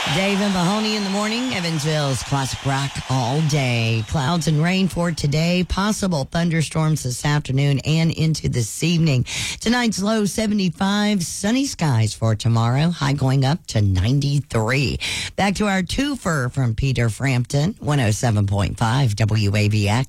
Dave and Mahoney in the morning. Evansville's classic rock all day. Clouds and rain for today. Possible thunderstorms this afternoon and into this evening. Tonight's low 75. Sunny skies for tomorrow. High going up to 93. Back to our twofer from Peter Frampton. 107.5 WAVX.